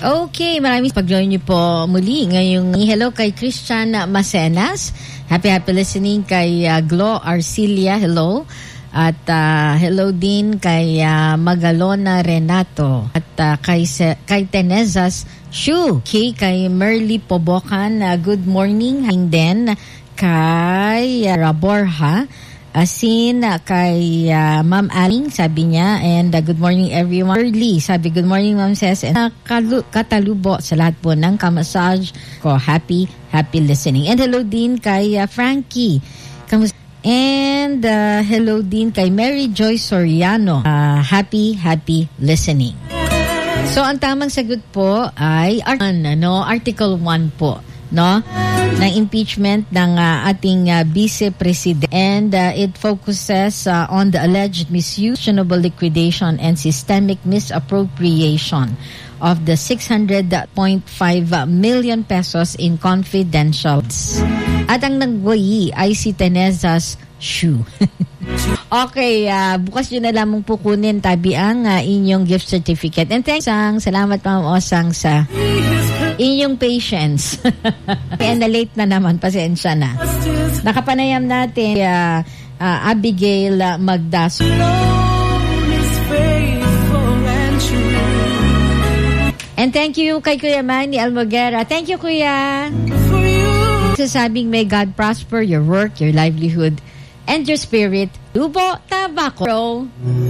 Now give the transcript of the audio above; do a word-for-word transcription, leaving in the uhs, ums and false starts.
Okay, maraming pag-join niyo po muli ngayong hello kay Christian Macenas. Happy happy listening kay uh, Glo Arcilia. Hello. At uh, hello din kay uh, Magalona Renato at uh, kay Se- kay Tenezas Shu. Okay, kay Merly Pobocan. Uh, good morning. And then kay uh, Raborha. Asin uh, kay uh, Ma'am Aling, sabi niya, and uh, good morning everyone. Early, sabi good morning Ma'am Ses, and uh, kalu- katalubo sa lahat po ng kamassage ko. Happy, happy listening. And hello din kay uh, Frankie. Kamus- and uh, hello din kay Mary Joy Soriano. Uh, happy, happy listening. So, ang tamang sagot po ay ano, Article one po, no? Ng impeachment ng uh, ating uh, Vice President, and uh, it focuses uh, on the alleged misuse, actionable liquidation, and systemic misappropriation of the six hundred point five million pesos in confidentials. At ang nagwayi ay si Tenezas Shu. Okay, uh, bukas yun na lamang po kunin tabi ang uh, inyong gift certificate. And thanks, ang salamat Ma'am Osang sa inyong patience. Kaya na late na naman, pasensya na. Nakapanayam natin uh, uh, Abigail uh, Magdaso. And thank you kay Kuya Manny Almoguera. Thank you, Kuya. Sasabing may God prosper your work, your livelihood, and your spirit. Tubo, tabako.